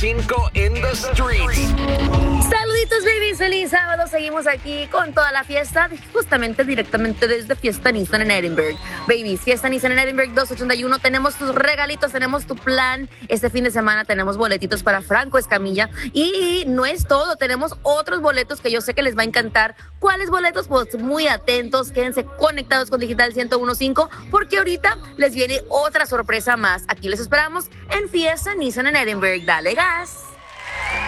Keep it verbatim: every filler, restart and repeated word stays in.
cinco in the streets. Saluditos, babies, feliz sábado. Seguimos aquí con toda la fiesta, justamente directamente desde Fiesta Nissan en Edinburgh. Babies, Fiesta Nissan en Edinburgh dos ochenta y uno. Tenemos tus regalitos, tenemos tu plan. Este fin de semana tenemos boletitos para Franco Escamilla. Y no es todo, tenemos otros boletos que yo sé que les va a encantar. ¿Cuáles boletos? Pues muy atentos, quédense conectados con Digital ciento uno punto cinco, porque ahorita les viene otra sorpresa más. Aquí les esperamos en Fiesta Nissan en Edinburgh. Dale gas.